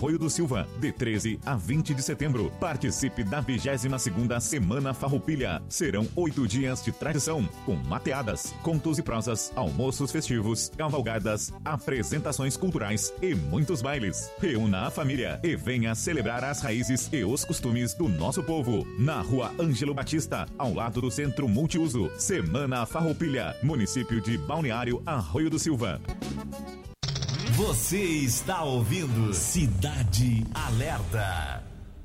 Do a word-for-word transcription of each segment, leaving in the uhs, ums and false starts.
Arroio do Silva, de treze a vinte de setembro. Participe da vigésima segunda Semana Farroupilha. Serão oito dias de tradição, com mateadas, contos e prosas, almoços festivos, cavalgadas, apresentações culturais e muitos bailes. Reúna a família e venha celebrar as raízes e os costumes do nosso povo. Na Rua Ângelo Batista, ao lado do Centro Multiuso. Semana Farroupilha, município de Balneário Arroio do Silva. Você está ouvindo Cidade Alerta.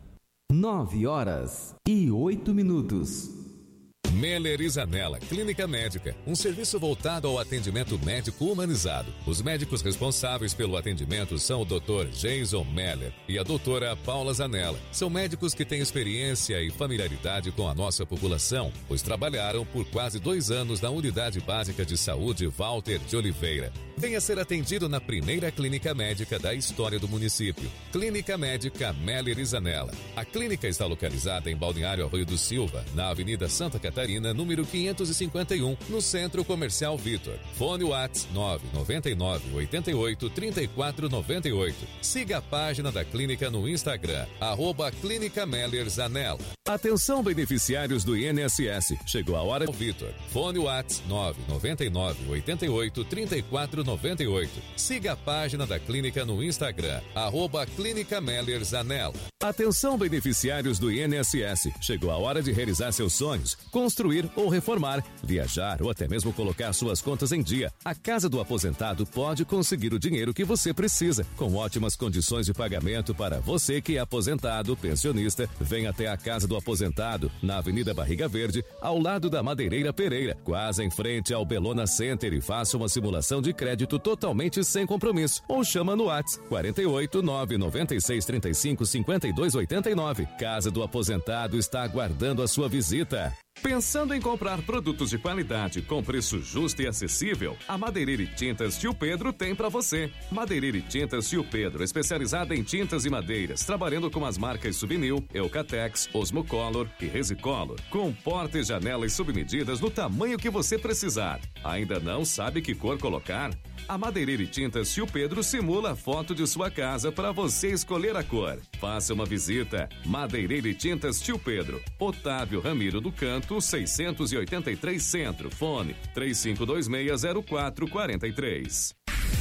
Nove horas e oito minutos. Meller e Zanella Clínica Médica, um serviço voltado ao atendimento médico humanizado. Os médicos responsáveis pelo atendimento são o doutor Jason Meller e a doutora Paula Zanella. São médicos que têm experiência e familiaridade com a nossa população, pois trabalharam por quase dois anos na Unidade Básica de Saúde Walter de Oliveira. Venha ser atendido na primeira clínica médica da história do município. Clínica Médica Meller e Zanella. A clínica está localizada em Balneário Arroio do Silva, na Avenida Santa Catarina, número quinhentos e cinquenta e um, no Centro Comercial Vitor. Fone WhatsApp nove nove nove oito oito três quatro nove oito. Siga a página da clínica no Instagram, arroba Clínica Meller Zanella. Atenção, beneficiários do I N S S. Chegou a hora do Vitor. Fone WhatsApp nove nove nove oito oito três quatro nove oito. Siga a página da clínica no Instagram, arroba Clínica Meller Zanella. Atenção, beneficiários do I N S S. Chegou a hora de realizar seus sonhos, construir ou reformar, viajar ou até mesmo colocar suas contas em dia. A Casa do Aposentado pode conseguir o dinheiro que você precisa, com ótimas condições de pagamento para você que é aposentado, pensionista. Venha até a Casa do Aposentado, na Avenida Barriga Verde, ao lado da Madeireira Pereira, quase em frente ao Belona Center, e faça uma simulação de crédito totalmente sem compromisso. Ou chama no WhatsApp quarenta e oito nove nove seis trinta e cinco cinquenta e dois oitenta e nove. Casa do Aposentado está aguardando a sua visita. Pensando em comprar produtos de qualidade com preço justo e acessível? A Madeireira e Tintas Tio Pedro tem para você. Madeireira e Tintas Tio Pedro, especializada em tintas e madeiras, trabalhando com as marcas Subnil, Eucatex, Osmocolor e Resicolor, com porta e janelas submedidas no tamanho que você precisar. Ainda não sabe que cor colocar? A Madeireira e Tintas Tio Pedro simula a foto de sua casa para você escolher a cor. Faça uma visita. Madeireira e Tintas Tio Pedro, Otávio Ramiro do Canto, seiscentos e oitenta e três Centro. Fone três cinco dois seis zero quatro quatro três.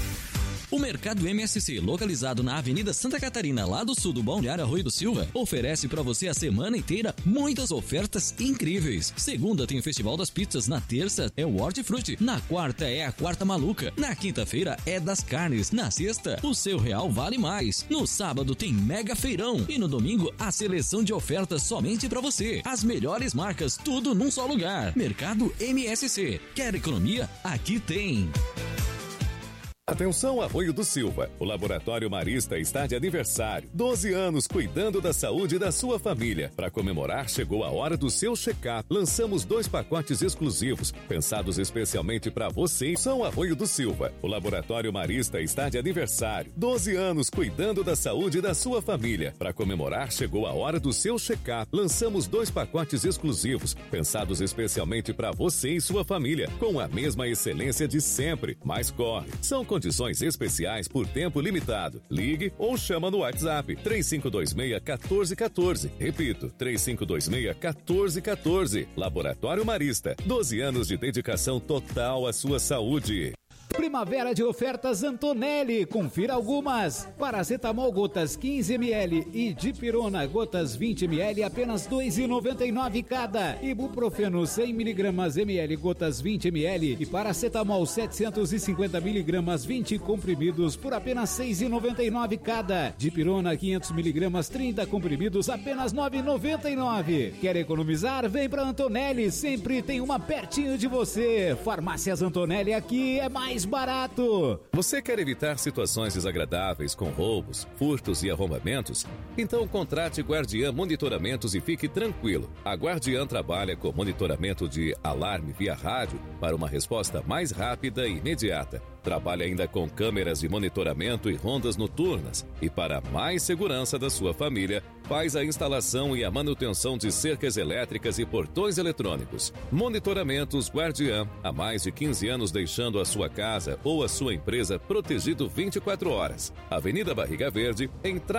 O Mercado M S C, localizado na Avenida Santa Catarina, lá do sul do Balneário Arroio do Silva, oferece para você a semana inteira muitas ofertas incríveis. Segunda tem o Festival das Pizzas, na terça é o Hortifruti, na quarta é a Quarta Maluca, na quinta-feira é das Carnes, na sexta o seu real vale mais, no sábado tem Mega Feirão e no domingo a seleção de ofertas somente para você. As melhores marcas, tudo num só lugar. Mercado M S C. Quer economia? Aqui tem. Atenção, Arroio do Silva. O Laboratório Marista está de aniversário. doze anos cuidando da saúde da sua família. Para comemorar, chegou a hora do seu check-up. Lançamos dois pacotes exclusivos, pensados especialmente para você. São Arroio do Silva. O Laboratório Marista está de aniversário. doze anos cuidando da saúde da sua família. Para comemorar, chegou a hora do seu check-up. Lançamos dois pacotes exclusivos, pensados especialmente para você e sua família, com a mesma excelência de sempre. Mas corre. São condições especiais por tempo limitado. Ligue ou chama no WhatsApp três cinco dois seis um quatro um quatro. Repito, três cinco dois seis um quatro um quatro. Laboratório Marista. doze anos de dedicação total à sua saúde. Primavera de ofertas Antonelli, confira algumas. Paracetamol gotas quinze mililitros e Dipirona gotas vinte mililitros apenas dois reais e noventa e nove centavos cada. Ibuprofeno cem miligramas ml gotas vinte mililitros e paracetamol setecentos e cinquenta miligramas vinte comprimidos por apenas seis reais e noventa e nove centavos cada. Dipirona quinhentos miligramas trinta comprimidos apenas nove reais e noventa e nove centavos. Quer economizar? Vem pra Antonelli, sempre tem uma pertinho de você. Farmácias Antonelli, aqui é mais barato. Você quer evitar situações desagradáveis com roubos, furtos e arrombamentos? Então contrate Guardiã Monitoramentos e fique tranquilo. A Guardiã trabalha com monitoramento de alarme via rádio para uma resposta mais rápida e imediata. Trabalha ainda com câmeras de monitoramento e rondas noturnas. E para mais segurança da sua família, faz a instalação e a manutenção de cercas elétricas e portões eletrônicos. Monitoramentos Guardiã, há mais de quinze anos deixando a sua casa ou a sua empresa protegido vinte e quatro horas. Avenida Barriga Verde, entrada